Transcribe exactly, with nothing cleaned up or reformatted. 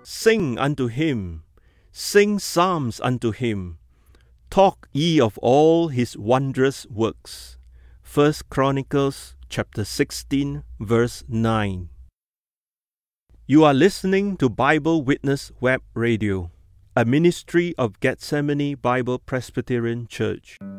sing unto him, sing psalms unto him, talk ye of all his wondrous works. First Chronicles chapter sixteen, verse nine. You are listening to Bible Witness Web Radio, a ministry of Gethsemane Bible Presbyterian Church.